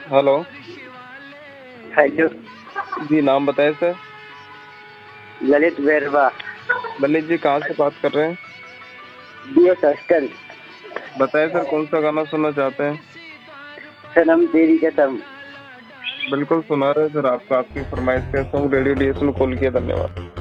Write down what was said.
Hello. Hello. जी, नाम बताएं sir. Lalit बेरवा। ललित जी, कहाँ से बात कर रहे हैं? BS hostel. बताएं सर, कौन सा गाना सुनना चाहते हैं? सनम तेरी कसम। बिल्कुल सुना रहे हैं सर, आपको आपकी फरमाइश पे सॉन्ग रेडियो डीएस में कॉल किया, धन्यवाद।